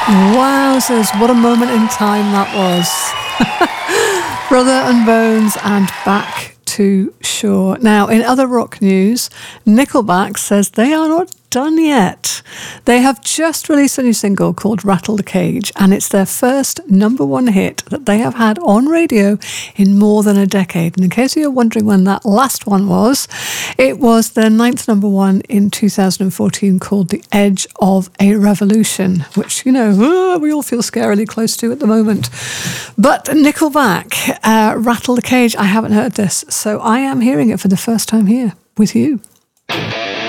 Wowzers, what a moment in time that was. Brother and Bones and Back to Shore. Now, in other rock news, Nickelback says they are not done yet. They have just released a new single called Rattle the Cage, and it's their first #1 hit that they have had on radio in more than a decade. And in case you're wondering when that last one was, it was their 9th #1 in 2014 called The Edge of a Revolution, which, we all feel scarily close to at the moment. But Nickelback, Rattle the Cage, I haven't heard this, so I am hearing it for the first time here with you.